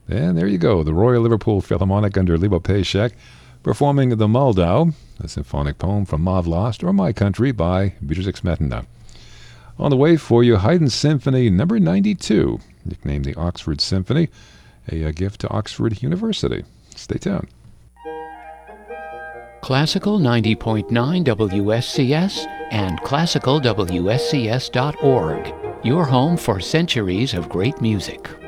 And there you go, the Royal Liverpool Philharmonic under Lebo Peshek performing the Moldau, a symphonic poem from Maud Lost, or My Country by Beatrix Smetana. On the way for you, Haydn Symphony No. 92, nicknamed the Oxford Symphony, a gift to Oxford University. Stay tuned. Classical 90.9 WSCS and classicalwscs.org, your home for centuries of great music.